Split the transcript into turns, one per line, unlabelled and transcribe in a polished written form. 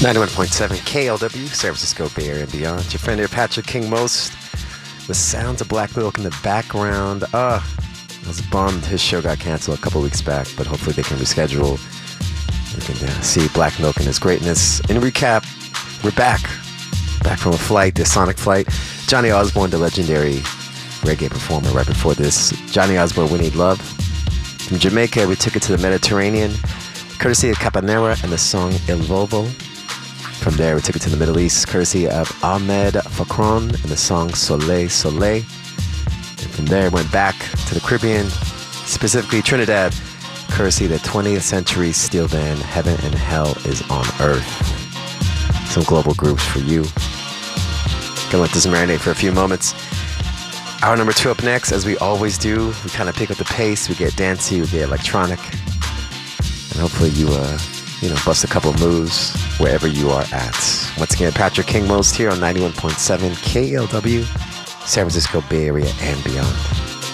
91.7 KLW, San Francisco Bay Area and beyond. Your friend here, Patrick King Most, with sounds of Black Milk in the background. I was bummed his show got canceled a couple weeks back, but hopefully they can reschedule. You can see Black Milk and his greatness. In recap, we're back from a flight, the Sonic flight. Johnny Osborne, the legendary reggae performer. Right before this, Johnny Osborne, We Need Love. From Jamaica, we took it to the Mediterranean, courtesy of Capanera and the song Il Volvo. From there, we took it to the Middle East, courtesy of Ahmed Fakron and the song Soleil Soleil. And from there, went back to the Caribbean, specifically Trinidad, courtesy of the 20th Century Steel Band, Heaven and Hell is on Earth. Some global groups for you. Gonna let this marinate for a few moments. Hour number 2 up next, as we always do. We kind of pick up the pace, we get dancey, we get electronic. And hopefully you bust a couple moves wherever you are at. Once again, Patrick King Most here on 91.7 KLW, San Francisco Bay Area and beyond.